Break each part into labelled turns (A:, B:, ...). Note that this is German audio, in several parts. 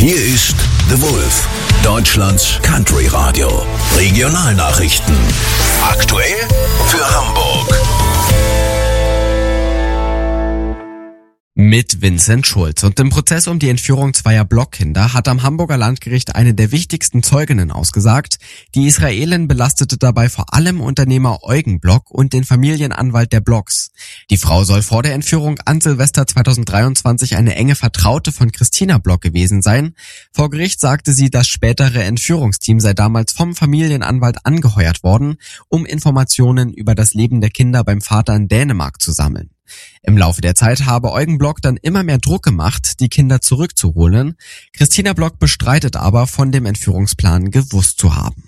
A: Hier ist The Wolf, Deutschlands Country Radio. Regionalnachrichten. Aktuell für Hamburg.
B: Mit Vincent Schulz. Und im Prozess um die Entführung zweier Blockkinder hat am Hamburger Landgericht eine der wichtigsten Zeuginnen ausgesagt. Die Israelin belastete dabei vor allem Unternehmer Eugen Block und den Familienanwalt der Blocks. Die Frau soll vor der Entführung an Silvester 2023 eine enge Vertraute von Christina Block gewesen sein. Vor Gericht sagte sie, das spätere Entführungsteam sei damals vom Familienanwalt angeheuert worden, um Informationen über das Leben der Kinder beim Vater in Dänemark zu sammeln. Im Laufe der Zeit habe Eugen Block dann immer mehr Druck gemacht, die Kinder zurückzuholen. Christina Block bestreitet aber, von dem Entführungsplan gewusst zu haben.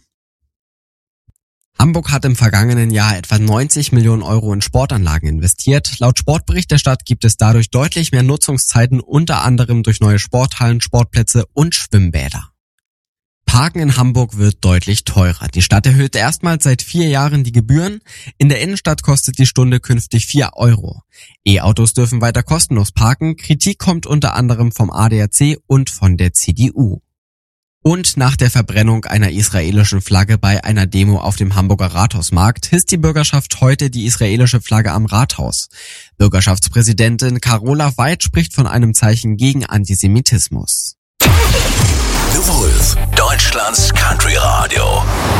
B: Hamburg hat im vergangenen Jahr etwa 90 Millionen Euro in Sportanlagen investiert. Laut Sportbericht der Stadt gibt es dadurch deutlich mehr Nutzungszeiten, unter anderem durch neue Sporthallen, Sportplätze und Schwimmbäder. Parken in Hamburg wird deutlich teurer. Die Stadt erhöht erstmals seit 4 Jahren die Gebühren. In der Innenstadt kostet die Stunde künftig 4 Euro. E-Autos dürfen weiter kostenlos parken. Kritik kommt unter anderem vom ADAC und von der CDU. Und nach der Verbrennung einer israelischen Flagge bei einer Demo auf dem Hamburger Rathausmarkt hisst die Bürgerschaft heute die israelische Flagge am Rathaus. Bürgerschaftspräsidentin Carola Weid spricht von einem Zeichen gegen Antisemitismus.
A: The Wolf, Deutschlands Country Radio.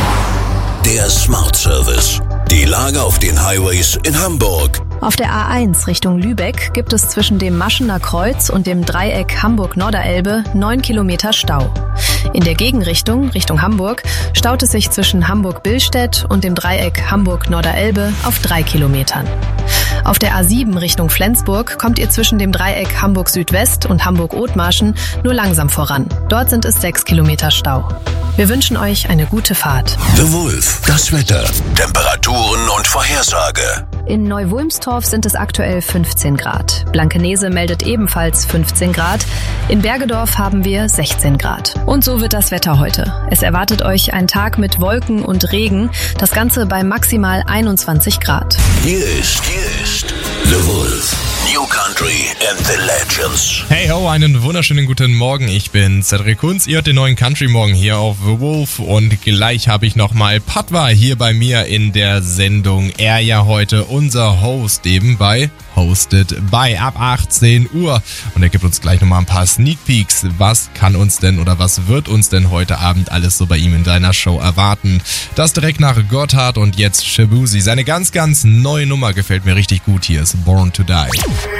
A: Der Smart Service. Die Lage auf den Highways in Hamburg.
C: Auf der A1 Richtung Lübeck gibt es zwischen dem Maschener Kreuz und dem Dreieck Hamburg-Norderelbe 9 Kilometer Stau. In der Gegenrichtung, Richtung Hamburg, staut es sich zwischen Hamburg-Billstedt und dem Dreieck Hamburg-Norderelbe auf 3 Kilometern. Auf der A7 Richtung Flensburg kommt ihr zwischen dem Dreieck Hamburg-Südwest und Hamburg-Othmarschen nur langsam voran. Dort sind es 6 Kilometer Stau. Wir wünschen euch eine gute Fahrt.
A: The Wolf, das Wetter, Temperaturen und Vorhersage.
C: In Neu-Wulmstorf sind es aktuell 15 Grad. Blankenese meldet ebenfalls 15 Grad. In Bergedorf haben wir 16 Grad. Und so wird das Wetter heute. Es erwartet euch ein Tag mit Wolken und Regen. Das Ganze bei maximal 21 Grad.
A: Hier ist The Wolf. New Country and the Legends.
D: Hey ho, einen wunderschönen guten Morgen. Ich bin Cedric Kunz. Ihr hört den neuen Country Morgen hier auf The Wolf. Und gleich habe ich nochmal Patwa hier bei mir in der Sendung. Er ja heute unser Host eben bei Hosted by ab 18 Uhr. Und er gibt uns gleich nochmal ein paar Sneak Peeks. Was kann uns denn oder was wird uns denn heute Abend alles so bei ihm in deiner Show erwarten? Das direkt nach Gotthard und jetzt Shabuzi. Seine ganz, ganz neue Nummer gefällt mir richtig gut. Hier ist Born to Die.